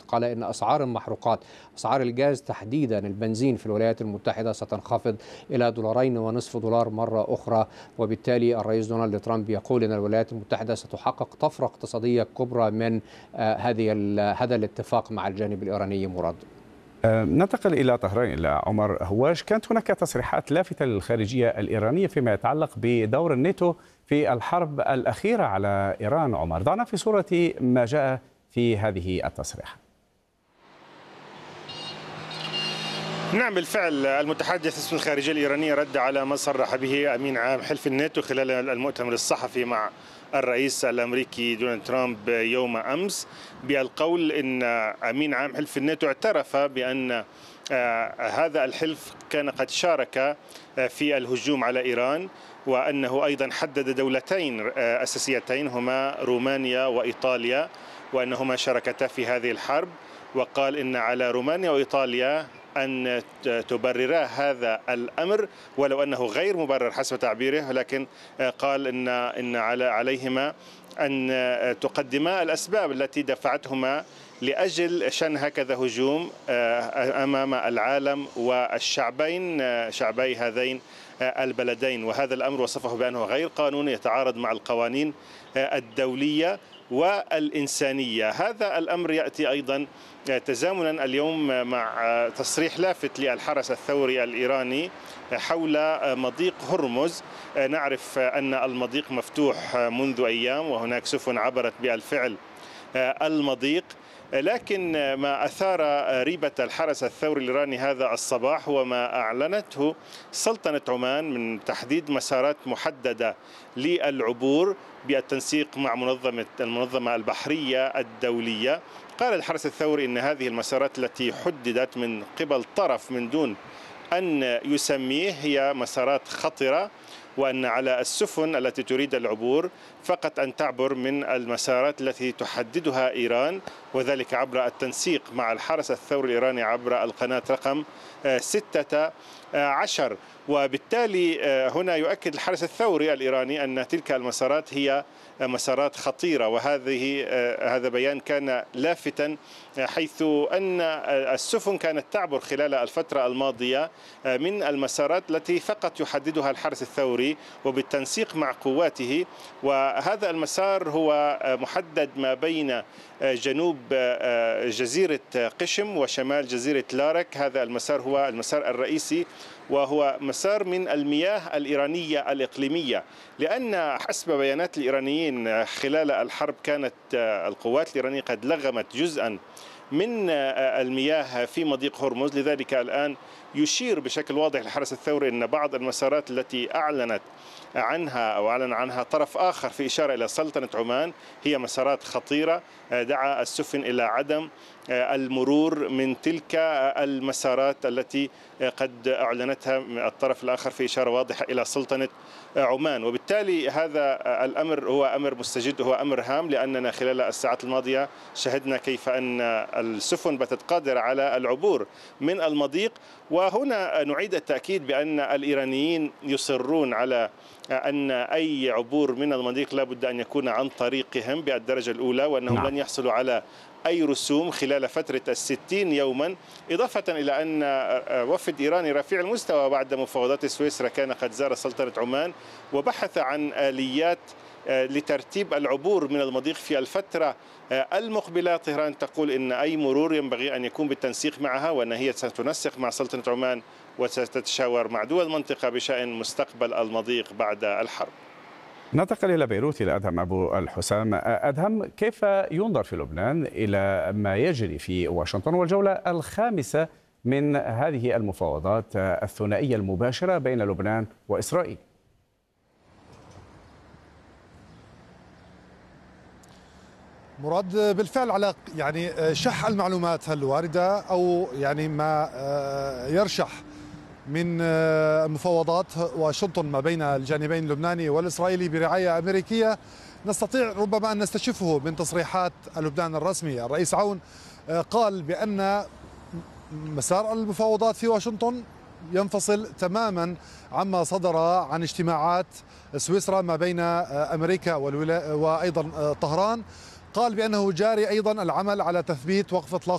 قال إن أسعار المحروقات، أسعار الغاز تحديدا البنزين في الولايات المتحدة ستنخفض إلى $2.50 مرة أخرى. وبالتالي الرئيس دونالد ترامب يقول أن الولايات المتحدة ستحقق طفرة اقتصادية كبرى من هذا الاتفاق مع الجانب الإيراني. مراد، ننتقل إلى طهران، إلى عمر هواش. كانت هناك تصريحات لافتة للخارجية الإيرانية فيما يتعلق بدور الناتو في الحرب الأخيرة على إيران. عمر، ضعنا في صورة ما جاء في هذه التصريحات. نعم، بالفعل المتحدث باسم الخارجية الإيرانية رد على ما صرح به أمين عام حلف الناتو خلال المؤتمر الصحفي مع الرئيس الأمريكي دونالد ترامب يوم أمس، بالقول إن أمين عام حلف الناتو اعترف بأن هذا الحلف كان قد شارك في الهجوم على إيران، وأنه أيضا حدد دولتين أساسيتين هما رومانيا وإيطاليا، وأنهما شاركتا في هذه الحرب. وقال إن على رومانيا وإيطاليا أن تبررا هذا الأمر ولو أنه غير مبرر حسب تعبيره، لكن قال إن عليهما أن تقدما الأسباب التي دفعتهما لأجل شن هكذا هجوم أمام العالم والشعبين، شعبي هذين البلدين. وهذا الأمر وصفه بأنه غير قانوني، يتعارض مع القوانين الدولية والإنسانية. هذا الأمر يأتي أيضا تزامنا اليوم مع تصريح لافت للحرس الثوري الإيراني حول مضيق هرمز. نعرف أن المضيق مفتوح منذ أيام وهناك سفن عبرت بالفعل المضيق، لكن ما أثار ريبة الحرس الثوري الإيراني هذا الصباح هو ما أعلنته سلطنة عمان من تحديد مسارات محددة للعبور بالتنسيق مع المنظمة البحرية الدولية. قال الحرس الثوري إن هذه المسارات التي حددت من قبل طرف من دون أن يسميه هي مسارات خطرة، وأن على السفن التي تريد العبور فقط أن تعبر من المسارات التي تحددها إيران، وذلك عبر التنسيق مع الحرس الثوري الإيراني عبر القناة رقم 16. وبالتالي هنا يؤكد الحرس الثوري الإيراني أن تلك المسارات هي مسارات خطيرة، هذا بيان كان لافتاً حيث أن السفن كانت تعبر خلال الفترة الماضية من المسارات التي فقط يحددها الحرس الثوري وبالتنسيق مع قواته. وهذا المسار هو محدد ما بين جنوب جزيرة قشم وشمال جزيرة لارك. هذا المسار هو المسار الرئيسي، وهو مسار من المياه الإيرانية الإقليمية، لأن حسب بيانات الإيرانيين خلال الحرب كانت القوات الإيرانية قد لغمت جزءا من المياه في مضيق هرمز. لذلك الآن يشير بشكل واضح الحرس الثوري أن بعض المسارات التي أعلن عنها طرف آخر في إشارة إلى سلطنة عمان هي مسارات خطيرة. دعا السفن إلى عدم المرور من تلك المسارات التي قد أعلنتها الطرف الآخر في إشارة واضحة إلى سلطنة عمان. وبالتالي هذا الأمر هو أمر مستجد، هو أمر هام، لأننا خلال الساعات الماضية شهدنا كيف أن السفن باتت قادرة على العبور من المضيق. وهنا نعيد التأكيد بأن الإيرانيين يصرون على أن أي عبور من المضيق لا بد أن يكون عن طريقهم بالدرجة الأولى، وأنهم لن يحصلوا على أي رسوم خلال فترة 60 يوما، إضافة إلى أن وفد إيراني رفيع المستوى بعد مفاوضات سويسرا كان قد زار سلطنة عمان وبحث عن آليات لترتيب العبور من المضيق في الفترة المقبلة. طهران تقول إن أي مرور ينبغي أن يكون بالتنسيق معها، وأن هي ستنسق مع سلطنة عمان وستتشاور مع دول المنطقة بشأن مستقبل المضيق بعد الحرب. ننتقل إلى بيروت، إلى أدهم أبو الحسام. أدهم، كيف ينظر في لبنان إلى ما يجري في واشنطن والجولة الخامسة من هذه المفاوضات الثنائية المباشرة بين لبنان وإسرائيل؟ مراد، بالفعل على شح المعلومات الواردة أو ما يرشح من مفاوضات واشنطن ما بين الجانبين اللبناني والإسرائيلي برعاية أمريكية، نستطيع ربما أن نستشفه من تصريحات لبنان الرسمي. الرئيس عون قال بأن مسار المفاوضات في واشنطن ينفصل تماما عما صدر عن اجتماعات سويسرا ما بين أمريكا وأيضا طهران. قال بأنه جاري أيضا العمل على تثبيت وقف إطلاق